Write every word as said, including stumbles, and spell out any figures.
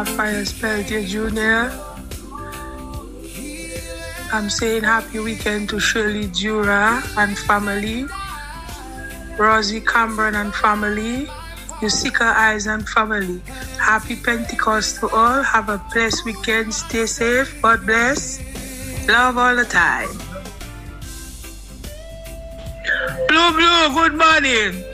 Fire Speltier Junior I'm saying happy weekend to Shirley Jura and family, Rosie Cameron and family, Yusika Eyes and family. Happy Pentecost to all. Have a blessed weekend. Stay safe. God bless. Love all the time. Blue Blue, good morning.